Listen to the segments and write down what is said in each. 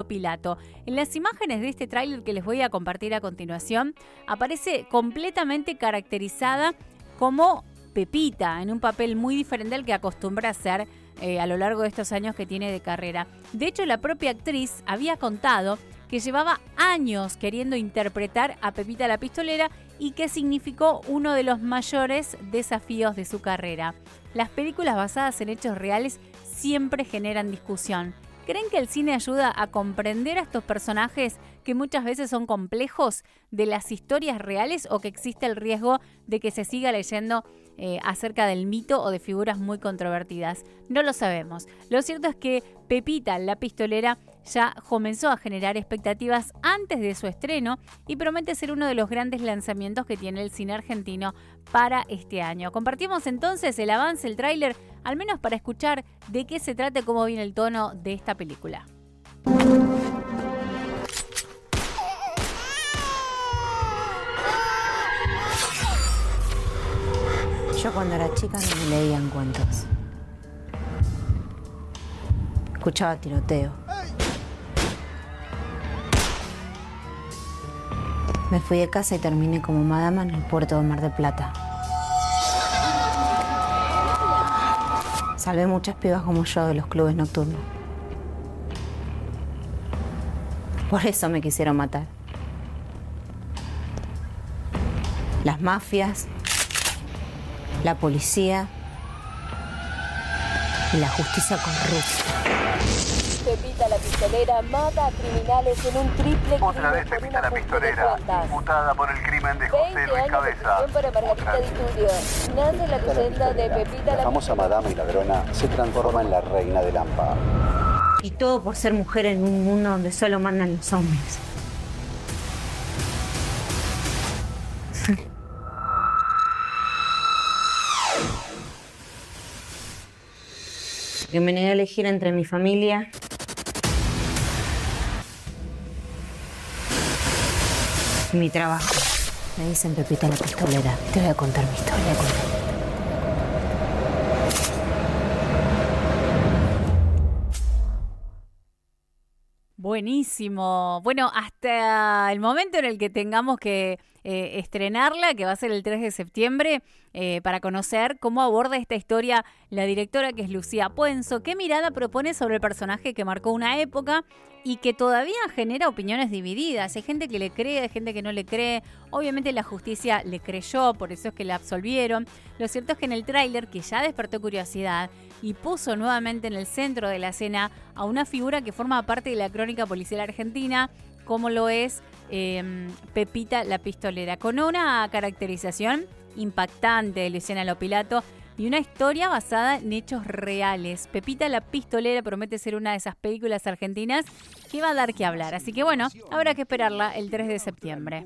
Lopilato. En las imágenes de este tráiler que les voy a compartir a continuación, aparece completamente caracterizada como Pepita, en un papel muy diferente al que acostumbra hacer a lo largo de estos años que tiene de carrera. De hecho, la propia actriz había contado que llevaba años queriendo interpretar a Pepita la Pistolera y que significó uno de los mayores desafíos de su carrera. Las películas basadas en hechos reales siempre generan discusión. ¿Creen que el cine ayuda a comprender a estos personajes que muchas veces son complejos de las historias reales o que existe el riesgo de que se siga leyendo acerca del mito o de figuras muy controvertidas? No lo sabemos. Lo cierto es que Pepita la Pistolera ya comenzó a generar expectativas antes de su estreno y promete ser uno de los grandes lanzamientos que tiene el cine argentino para este año. Compartimos entonces el avance, el tráiler, al menos para escuchar de qué se trata y cómo viene el tono de esta película. Yo cuando era chica no me leían cuentos. Escuchaba tiroteo. Me fui de casa y terminé como madama en el puerto de Mar del Plata. Salvé muchas pibas como yo de los clubes nocturnos. Por eso me quisieron matar. Las mafias, la policía y la justicia corrupta. Pepita la Pistolera mata a criminales en un triple crimen. Otra vez Pepita la Pistolera, imputada por el crimen de José Luis Cabeza. 20 años de prisión para Margarita Di Tulio. Nace la leyenda de Pepita la famosa madama y ladrona se transforma en la reina de Lampa. Y todo por ser mujer en un mundo donde solo mandan los hombres. Que me negué a elegir entre mi familia y mi trabajo. Me dicen Pepita la Pistolera. Te voy a contar mi historia. Buenísimo. Bueno, hasta el momento en el que tengamos que estrenarla, que va a ser el 3 de septiembre, para conocer cómo aborda esta historia la directora, que es Lucía Puenzo. ¿Qué mirada propone sobre el personaje que marcó una época y que todavía genera opiniones divididas? Hay gente que le cree, hay gente que no le cree. Obviamente la justicia le creyó, por eso es que la absolvieron. Lo cierto es que en el tráiler, que ya despertó curiosidad y puso nuevamente en el centro de la escena a una figura que forma parte de la crónica policial argentina, como lo es Pepita la Pistolera, con una caracterización impactante de Luciana Lopilato y una historia basada en hechos reales. Pepita la Pistolera promete ser una de esas películas argentinas que va a dar que hablar. Así que bueno, habrá que esperarla el 3 de septiembre.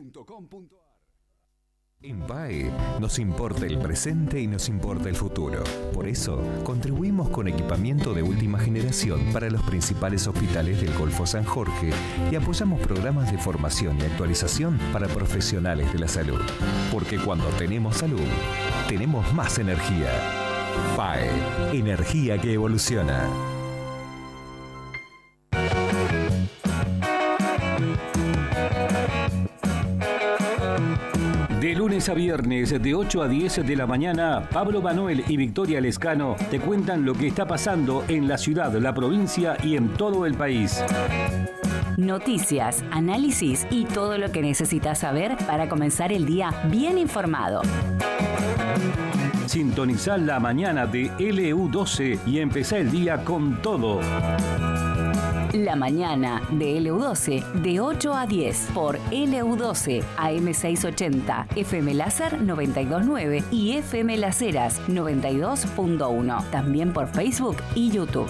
En PAE nos importa el presente y nos importa el futuro. Por eso, contribuimos con equipamiento de última generación para los principales hospitales del Golfo San Jorge y apoyamos programas de formación y actualización para profesionales de la salud. Porque cuando tenemos salud, tenemos más energía. PAE, energía que evoluciona. De lunes a viernes, de 8 a 10 de la mañana, Pablo Manuel y Victoria Lescano te cuentan lo que está pasando en la ciudad, la provincia y en todo el país. Noticias, análisis y todo lo que necesitas saber para comenzar el día bien informado. Sintonizá la mañana de LU12 y empezá el día con todo. La mañana de LU12, de 8 a 10, por LU12, AM680, FM Láser 92.9 y FM Las Heras 92.1. También por Facebook y YouTube.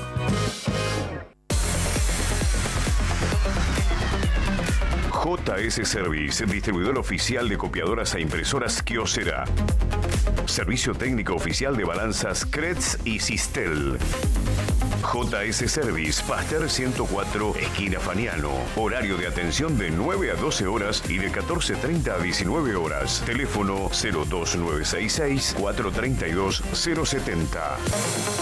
JS Service, distribuidor oficial de copiadoras e impresoras Kyocera. Servicio técnico oficial de balanzas Kretz y Sistel. JS Service, Pasteur 104, esquina Faniano. Horario de atención de 9 a 12 horas y de 14:30 a 19 horas. Teléfono 02966 432 070.